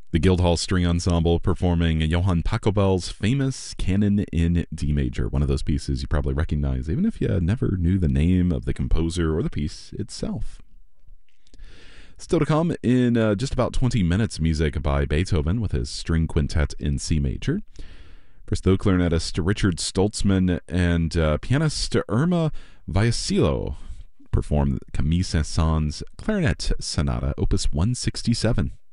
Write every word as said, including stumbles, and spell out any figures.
The Guildhall String Ensemble performing Johann Pachelbel's famous Canon in D major, one of those pieces you probably recognize, even if you never knew the name of the composer or the piece itself. Still to come in uh, just about twenty minutes, music by Beethoven with his String Quintet in C major. First, though, clarinetist Richard Stoltzman and uh, pianist Irma Vaiasilo perform Camille Saint-Saëns Clarinet Sonata, opus one sixty-seven.